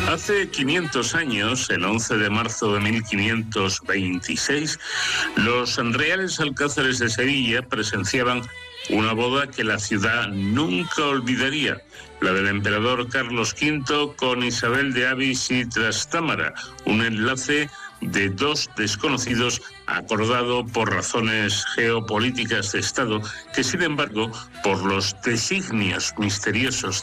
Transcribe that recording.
Hace 500 años, el 11 de marzo de 1526, los reales alcázares de Sevilla presenciaban una boda que la ciudad nunca olvidaría, la del emperador Carlos V con Isabel de Avis y Trastámara, un enlace de dos desconocidos acordado por razones geopolíticas de Estado que, sin embargo, por los designios misteriosos